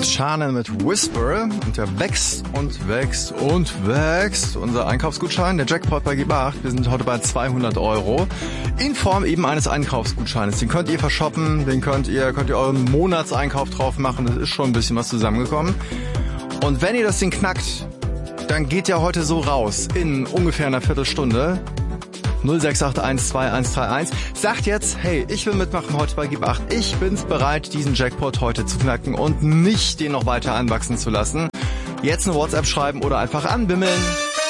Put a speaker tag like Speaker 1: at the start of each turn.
Speaker 1: Shane mit Whisper und der wächst und wächst und wächst. Unser Einkaufsgutschein, der Jackpot bei Gib 8. Wir sind heute bei 200 € in Form eben eines Einkaufsgutscheines. Den könnt ihr verschoppen, den könnt ihr euren Monatseinkauf drauf machen. Das ist schon ein bisschen was zusammengekommen. Und wenn ihr das Ding knackt, dann geht ihr heute so raus in ungefähr einer Viertelstunde. 06812131. Sagt jetzt, hey, ich will mitmachen heute bei Gib 8. Ich bin's bereit, diesen Jackpot heute zu knacken und nicht den noch weiter anwachsen zu lassen. Jetzt eine WhatsApp schreiben oder einfach anbimmeln.